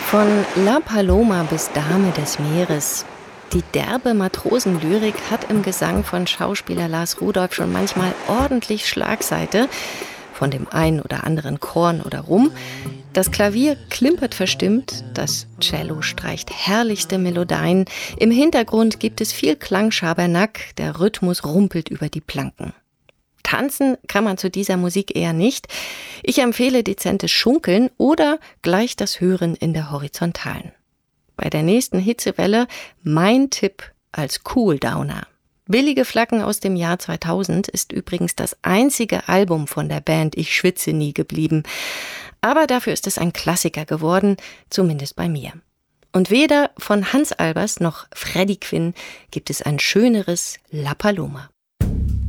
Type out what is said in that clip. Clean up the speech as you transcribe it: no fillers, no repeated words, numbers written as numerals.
Von La Paloma bis Dame des Meeres. Die derbe Matrosenlyrik hat im Gesang von Schauspieler Lars Rudolph schon manchmal ordentlich Schlagseite, von dem einen oder anderen Korn oder Rum. Das Klavier klimpert verstimmt, das Cello streicht herrlichste Melodien, im Hintergrund gibt es viel Klangschabernack, der Rhythmus rumpelt über die Planken. Tanzen kann man zu dieser Musik eher nicht. Ich empfehle dezentes Schunkeln oder gleich das Hören in der Horizontalen. Bei der nächsten Hitzewelle mein Tipp als Cooldowner. Billige Flaggen aus dem Jahr 2000 ist übrigens das einzige Album von der Band Ich schwitze nie geblieben. Aber dafür ist es ein Klassiker geworden, zumindest bei mir. Und weder von Hans Albers noch Freddie Quinn gibt es ein schöneres La Paloma.